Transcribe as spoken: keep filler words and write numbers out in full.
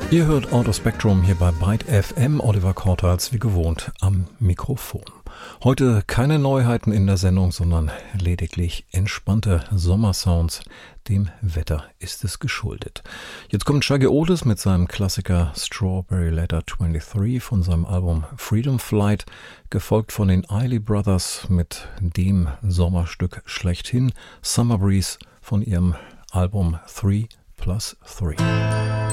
Ihr hört Out of Spectrum hier bei Byte F M. Oliver Kortals wie gewohnt am Mikrofon. Heute keine Neuheiten in der Sendung, sondern lediglich entspannte Sommersounds. Dem Wetter ist es geschuldet. Jetzt kommt Shaggy Otis mit seinem Klassiker Strawberry Letter dreiundzwanzig von seinem Album Freedom Flight, gefolgt von den Isley Brothers mit dem Sommerstück schlechthin Summer Breeze von ihrem Album three plus three.